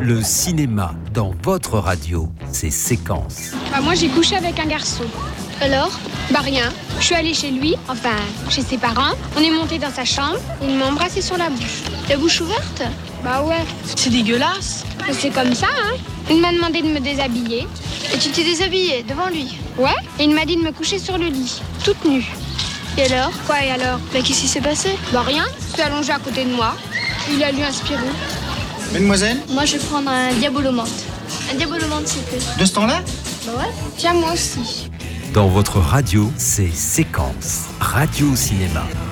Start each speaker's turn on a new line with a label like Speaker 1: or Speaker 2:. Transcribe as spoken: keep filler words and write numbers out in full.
Speaker 1: Le cinéma dans votre radio, c'est Séquence.
Speaker 2: Bah moi j'ai couché avec un garçon.
Speaker 3: Alors?
Speaker 2: Bah rien. Je suis allée chez lui, enfin chez ses parents. On est monté dans sa chambre. Il m'a embrassé sur la bouche.
Speaker 3: La bouche ouverte?
Speaker 2: Bah ouais.
Speaker 3: C'est dégueulasse.
Speaker 2: Mais c'est comme ça, hein. Il m'a demandé de me déshabiller.
Speaker 3: Et tu t'es déshabillée devant lui?
Speaker 2: Ouais. Et il m'a dit de me coucher sur le lit, toute nue.
Speaker 3: Et alors?
Speaker 2: Quoi et alors?
Speaker 3: Bah qu'est-ce qui s'est passé?
Speaker 2: Bah rien. Il s'est allongé à côté de moi. Il a lu un Spirou.
Speaker 4: Mademoiselle?
Speaker 3: Moi je vais prendre un diabolomante. Un diabolomante s'il te plaît.
Speaker 4: De ce temps-là?
Speaker 3: Bah ouais.
Speaker 2: Tiens moi aussi.
Speaker 1: Dans votre radio, c'est Séquence. Radio Cinéma.